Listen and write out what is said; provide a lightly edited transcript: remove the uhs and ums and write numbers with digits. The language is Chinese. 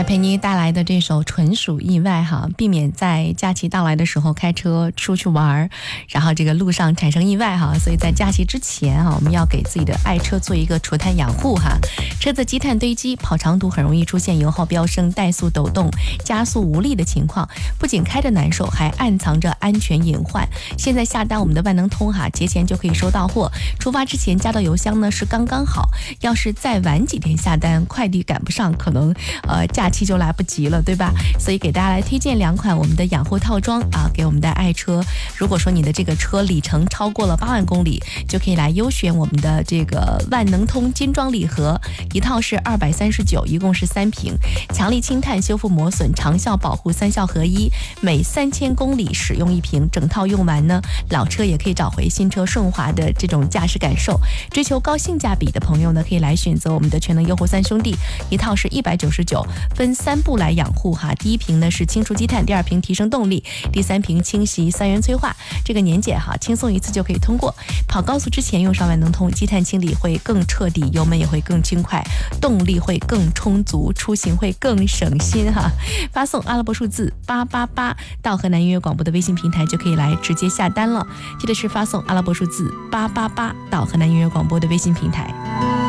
来陪您带来的这首纯属意外哈，避免在假期到来的时候开车出去玩，然后这个路上产生意外哈，所以在假期之前哈，我们要给自己的爱车做一个除碳养护哈。车子积碳堆积，跑长途很容易出现油耗飙升、怠速抖动、加速无力的情况，不仅开着难受，还暗藏着安全隐患。现在下单我们的万能通哈，节前就可以收到货，出发之前加到邮箱呢是刚刚好。要是再晚几天下单，快递赶不上，可能假期就来不及了，对吧？所以给大家来推荐2款我们的养护套装啊，给我们的爱车。如果说你的这个车里程超过了8万公里，就可以来优选我们的这个万能通金装礼盒，一套是239，一共是3瓶，强力清碳、修复磨损、长效保护3效合一，每3000公里使用1瓶，整套用完呢，老车也可以找回新车顺滑的这种驾驶感受。追求高性价比的朋友呢，可以来选择我们的全能优活3兄弟，一套是199，分3步来养护哈。第1瓶呢是清除积碳，第2瓶提升动力，第3瓶清洗3元催化。这个年检哈，轻松一次就可以通过。跑高速之前用上万能通，积碳清理会更彻底，油门也会更轻快，动力会更充足，出行会更省心哈。发送阿拉伯数字888到河南音乐广播的微信平台就可以来直接下单了。记得是发送阿拉伯数字888到河南音乐广播的微信平台。